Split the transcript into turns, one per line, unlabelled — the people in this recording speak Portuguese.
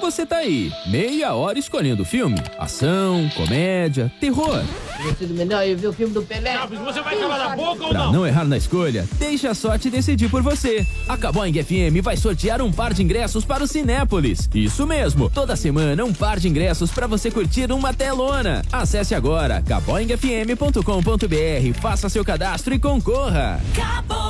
Você tá aí, meia hora escolhendo filme, ação, comédia, terror.
Teria sido melhor eu ver o filme do Pelé.
Você vai calar a boca ou
Pra não errar na escolha, deixe a sorte decidir por você. A Caboing FM vai sortear um par de ingressos para o Cinépolis. Isso mesmo, toda semana um par de ingressos para você curtir uma telona. Acesse agora caboingfm.com.br, faça seu cadastro e concorra.